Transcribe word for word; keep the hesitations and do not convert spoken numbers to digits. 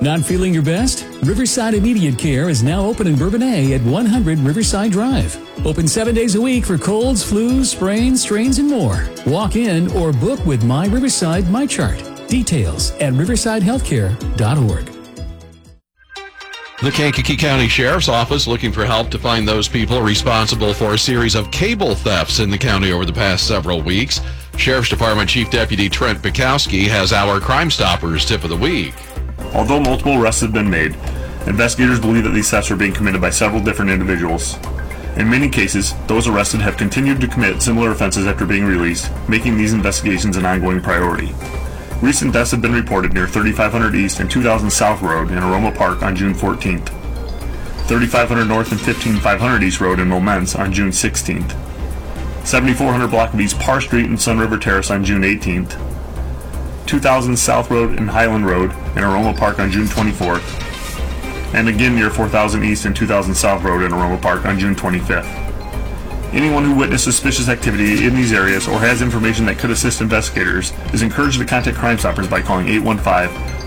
Not feeling your best? Riverside Immediate Care is now open in Bourbonnais at one hundred Riverside Drive. Open seven days a week for colds, flus, sprains, strains, and more. Walk in or book with My Riverside MyChart. Details at riverside healthcare dot org. The Kankakee County Sheriff's Office looking for help to find those people responsible for a series of cable thefts in the county over the past several weeks. Sheriff's Department Chief Deputy Trent Bukowski has our Crime Stoppers tip of the week. Although multiple arrests have been made, investigators believe that these thefts are being committed by several different individuals. In many cases, those arrested have continued to commit similar offenses after being released, making these investigations an ongoing priority. Recent deaths have been reported near thirty-five hundred East and two thousand South Road in Aroma Park on June fourteenth, thirty-five hundred North and fifteen five hundred East Road in Momence on June sixteenth, seventy-four hundred block of East Parr Street and Sun River Terrace on June eighteenth, two thousand South Road and Highland Road in Aroma Park on June twenty-fourth, and again near four thousand East and two thousand South Road in Aroma Park on June twenty-fifth. Anyone who witnessed suspicious activity in these areas or has information that could assist investigators is encouraged to contact Crime Stoppers by calling eight one five,